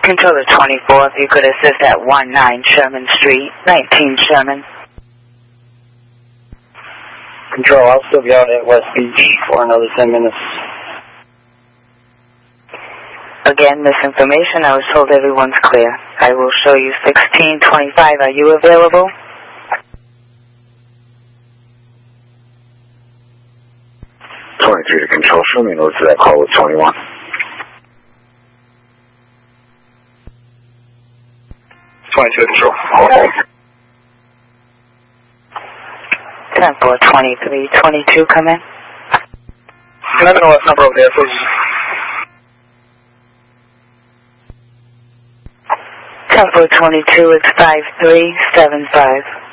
Controller 24, if you could assist at 19 Sherman Street, 19 Sherman. Control, I'll still be out at West Beach for another 10 minutes. Again, misinformation. I was told everyone's clear. I will show you 1625. Are you available? To control, show me a note to that call with 21. 22 control. Okay. 10-4, 23, 22, come in. Can I know what number over there, please? 10-4, 22, it's 5375.